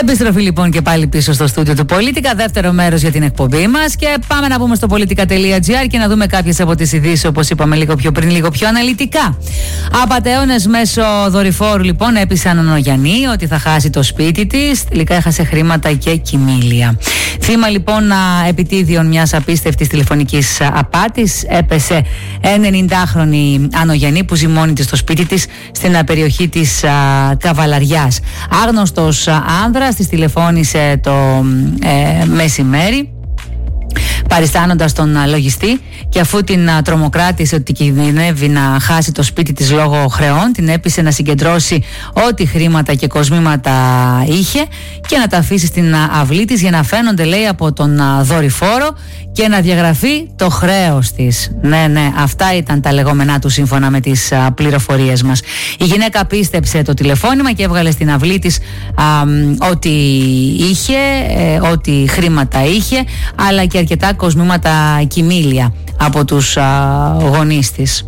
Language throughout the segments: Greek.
Επιστροφή λοιπόν και πάλι πίσω στο στούντιο του Πολίτικα, δεύτερο μέρος για την εκπομπή μας και πάμε να πούμε στο politica.gr και να δούμε κάποιες από τις ειδήσεις, όπως είπαμε λίγο πιο πριν, λίγο πιο αναλυτικά. Απατεώνες μέσω δορυφόρου λοιπόν έπεισαν Ανογιαννή ότι θα χάσει το σπίτι της, τελικά έχασε χρήματα και κοιμήλια. Θύμα λοιπόν επιτίδιων μιας απίστευτης τηλεφωνικής απάτης έπεσε 90χρονη Ανογιαννή που ζει μόνη της στο σπίτι της στην περιοχή της Καβαλαριάς. Άγνωστος άνδρας της τηλεφώνησε το μεσημέρι, παριστάνοντας τον λογιστή, και αφού την τρομοκράτησε ότι κινδυνεύει να χάσει το σπίτι της λόγω χρεών, την έπεισε να συγκεντρώσει ό,τι χρήματα και κοσμήματα είχε και να τα αφήσει στην αυλή της για να φαίνονται, λέει, από τον δορυφόρο και να διαγραφεί το χρέος της. Ναι, αυτά ήταν τα λεγόμενά του σύμφωνα με τις πληροφορίες μας. Η γυναίκα πίστεψε το τηλεφώνημα και έβγαλε στην αυλή της ό,τι είχε, ό,τι χρήματα είχε, αλλά και αρκετά κοσμήματα κοιμήλια από τους γονείς της.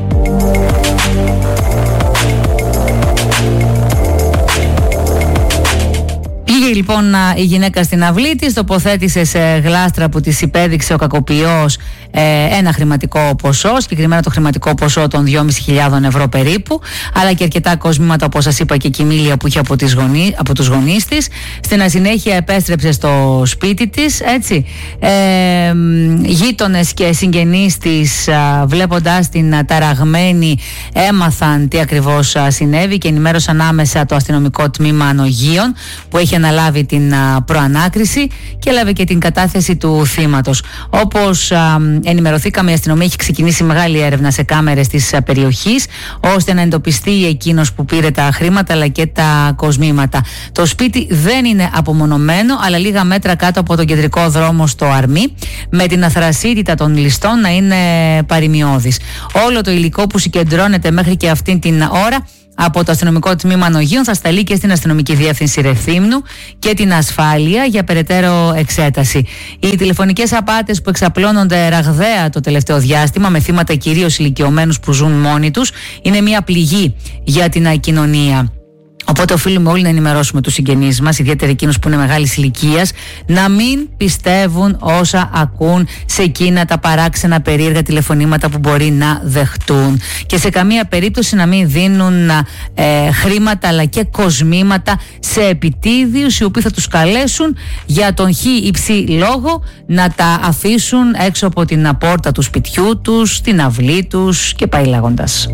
Πήγε λοιπόν η γυναίκα στην αυλή της, τοποθέτησε σε γλάστρα που της υπέδειξε ο κακοποιός ένα χρηματικό ποσό, συγκεκριμένα το χρηματικό ποσό των 2.500 ευρώ περίπου, αλλά και αρκετά κοσμήματα, όπως σας είπα, και κοιμήλια που είχε από τους γονείς της. Στην συνέχεια επέστρεψε στο σπίτι της, έτσι. Γείτονες και συγγενείς της, βλέποντας την ταραγμένη, έμαθαν τι ακριβώς συνέβη και ενημέρωσαν άμεσα το αστυνομικό τμήμα Ανογείων, που έχει αναλάβει την προανάκριση και έλαβε και την κατάθεση του θύματος. Όπως ενημερωθήκαμε, η αστυνομία έχει ξεκινήσει μεγάλη έρευνα σε κάμερες της περιοχής, ώστε να εντοπιστεί εκείνος που πήρε τα χρήματα αλλά και τα κοσμήματα. Το σπίτι δεν είναι απομονωμένο, αλλά λίγα μέτρα κάτω από τον κεντρικό δρόμο στο Αρμί, με την αθρασίτητα των ληστών να είναι παρημιώδης. Όλο το υλικό που συγκεντρώνεται μέχρι και αυτήν την ώρα από το αστυνομικό τμήμα Ανογείων θα σταλεί και στην αστυνομική διεύθυνση Ρεθύμνου και την ασφάλεια για περαιτέρω εξέταση. Οι τηλεφωνικές απάτες που εξαπλώνονται ραγδαία το τελευταίο διάστημα, με θύματα κυρίως ηλικιωμένους που ζουν μόνοι τους, είναι μια πληγή για την κοινωνία. Οπότε οφείλουμε όλοι να ενημερώσουμε τους συγγενείς μας, ιδιαίτερα εκείνους που είναι μεγάλης ηλικίας, να μην πιστεύουν όσα ακούν σε εκείνα τα παράξενα περίεργα τηλεφωνήματα που μπορεί να δεχτούν. Και σε καμία περίπτωση να μην δίνουν χρήματα αλλά και κοσμήματα σε επιτίδιους, οι οποίοι θα τους καλέσουν για τον υψή λόγο να τα αφήσουν έξω από την πόρτα του σπιτιού τους, στην αυλή τους και πάει λέγοντας.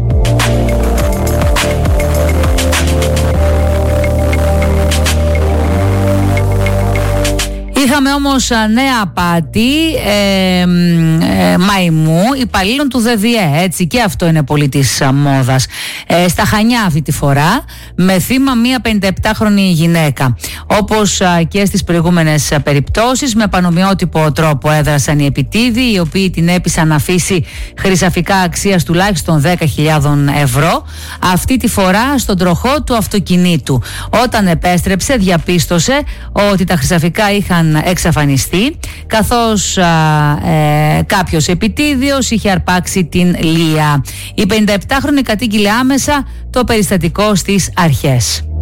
Είχαμε όμως νέα απάτη μαϊμού υπαλλήλων του ΔΔΕ, έτσι, και αυτό είναι πολύ της μόδας. Στα Χανιά αυτή τη φορά, με θύμα μία 57χρονη γυναίκα. Όπως και στις προηγούμενες περιπτώσεις, με πανομοιότυπο τρόπο έδρασαν οι επιτίδιοι, οι οποίοι την έπεισαν να αφήσει χρυσαφικά αξίας τουλάχιστον 10.000 ευρώ, αυτή τη φορά στον τροχό του αυτοκινήτου. Όταν επέστρεψε, διαπίστωσε ότι τα χρυσαφικά είχαν εξαφανιστεί, καθώς κάποιος επιτίδιος είχε αρπάξει την Λία. Η 57χρονη κατήγγειλε άμεσα το περιστατικό στις αρχές.